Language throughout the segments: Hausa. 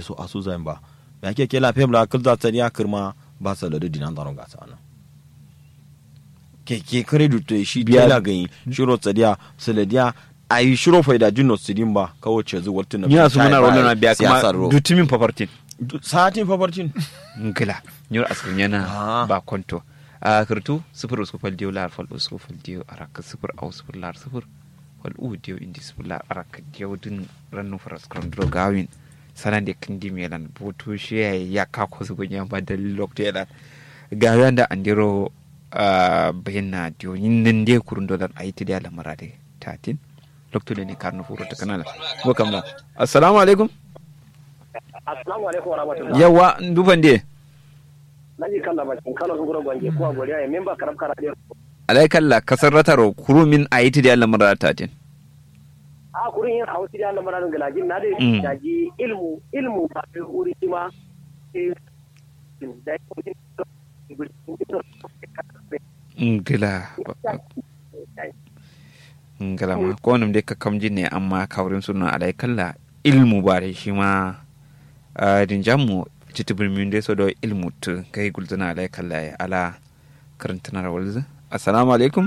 so asu zan ba ya ke kela fem la kulza tsariya kirma ba sa da dinan zaron gasa nan ke credit to shi tela gani shiro tsariya saladiya ayi shiro faida jinno sidin ba kawace zuwa tun ya su muna rollo na biya kuma dutimin fafartin saatin fafartin ngila nyur askun yana ba konto a kirtu sifir usku fal diyo lar fal usku fal diyo araka sifir au sifir lar sifir fal u diyo indi sifir lar araka diyo din rannu faras kron dro gawin sanan de kindi melan boto shi ya ka ko su gunya ba da lokte da gawan da andiro bayanna diyo yin de kurun dolan ayiti da lamara de tatin lokto ne karno furo ta kanala ko kamla assalamu alaikum assalamu alaikum wa rahmatullahi yawa duban de naji kala ba kin kala gura gwange ko goriya ya memba karab karade alai kalla kasarrataro kurumin ayiti da lamara tatin a kurin yin hausi da lamara nan galajin na da daji ilmu ba fi uri ma ngila ma ko nam de ka kamji ne amma kawrin sunan alai kalla ilmu ba da shi ma din jammu citibul min de so do ilmu to kai gulzana alai kalla ala karantana rawalza assalamu alaikum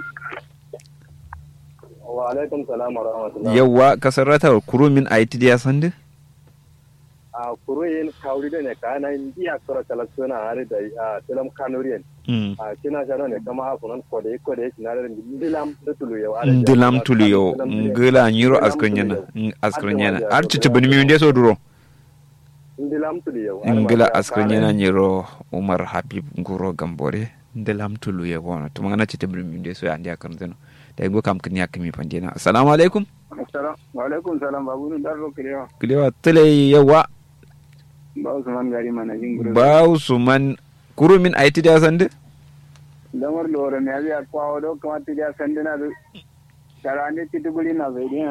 wa alaikum salam wa rahmatullahi yawa kasarata kurumin ayiti da sande a kuruyin kawri da ne kana indiya kora kala suna har da tilam kanuriyan a kina jano ne kama afunan kode kina da dilam tuluyo ngila nyiro askranyana arci bani mi nde so duro dilam tuluyo ngila askranyana nyiro umar habib nguro gambore dilam tuluyo wona to ngana ci bani mi nde so andi akam zeno da go kam kin yakmi pandina assalamu alaikum wa alaikum salam babu darro kilewa tele yawa ba usman gari mana jinguro ba usman kurumin aiti da sande damar lore ne ya kwawo do kuma ti da sande na tarane ti dubuli na zaidiya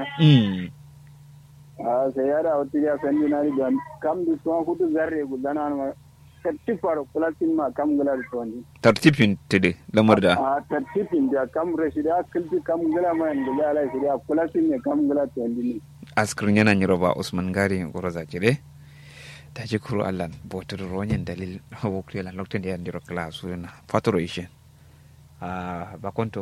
sai ya da wata ya sande na da kam du so hudu zarre gudana ma tartifar kulatin ma kam gular to ni tartifin tede lamar da tartifin da kam rashida kulti kam gula ma inda ala shi da kulatin ne kam gular to ni askrin yana nyiro ba usman gari goro zakire ta ji kuro allan botar ronyen dalil hawokri lan lokten da yandiro klasu na fatoro ishe ba konto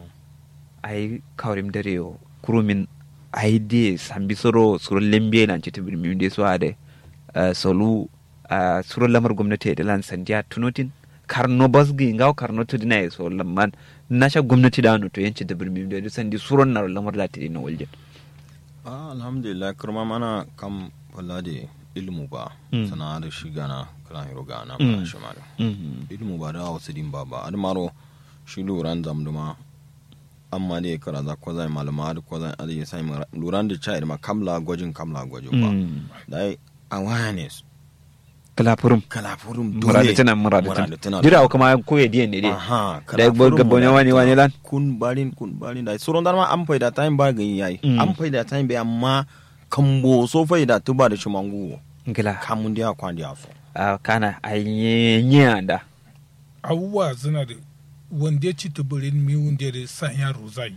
ai kawrim dare yo kurumin ai de sambi soro lembe lan ci tibir mi de so ade solu suro lamar gwamnati da lan sandiya tunotin karno basgi ngaw karno to dina so lamman nasha gwamnati da no to yanci da birmi da sandi suron na lamar da ta dina walje alhamdulillah kurma mana kam wallahi ilmu ba sana da shi gana kana hiro gana ba shi ma ilmu ba da wasu din ba admaro shi luran zamduma amma ne kara za ko zai malama da ko zai ali sai luran da chai ma kamla gwajin ba dai awareness kalafurum dole muradatan jira kuma ko ya diyan ne dai da gabon wani lan kun balin da suron dar ma an faida time ba gani yayi an faida time bai amma kambo so faida tuba da shimangu ngila kamun dia kwandi aso kana ayenya da awwa zina da wanda ya ci tuburin mi wanda da sanya rozai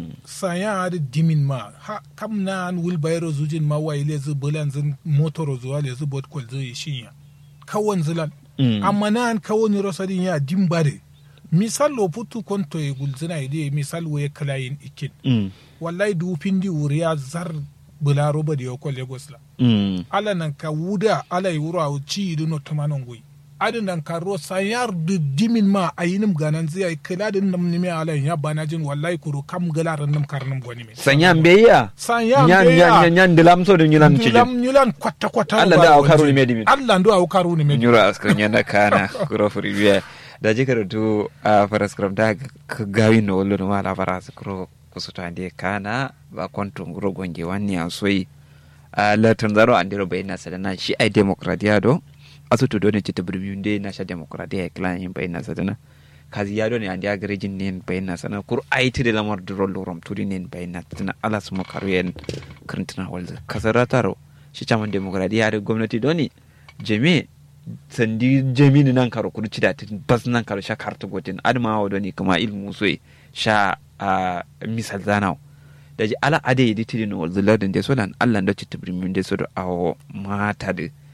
sanya da dimin ma kam na an wilbayro zujin ma wa ile zu bulan zin motor zuwa le zu bot kol zu shinya kawon zilan amma na an kawon rosadin ya dimbare misal lo putu konto e gulzina ide misal we kalayin ikin wallahi du pindi uriya zar bula roba da yoko Lagos la ala nan ka wuda ala yuro a ci idu no tamanon gui adin nan ka ro sayar du dimin ma ayinim ganan zai kala din nam nime ala ya bana jin wallahi kuru kam galaran nam karnam goni me sanyam beya nyan dilam so dun yulan ci yulan kwata Allah da aukaru ni medimi Allah ndo aukaru ni medimi nyura askan yana kana kuro furi biya da jikar du a faraskram da gawi no wallo ma la faras kuro kusutande kana ba konto nguro gonge wani asoi la tanzaro andiro bayna sadana shi ai demokradiya do asuto do ne ci tabrimunde na sha demokradiya klan yin bayna sadana kazi ya do ne andi agrejin ne bayna sana kur ai tide lamar do lorom tudi ne bayna tana ala sumo karuyen krintana walza kasarataro shi chaman demokradiya da gwamnati do ne jeme sandi jemi nan karo kudu ci da bas nan karo sha kartu gotin adma do ne kuma ilmu soyi sha misal zanao da ji ala ade yi ditiri no walzular da solan Allah da ci tabrimin da so da awo mata da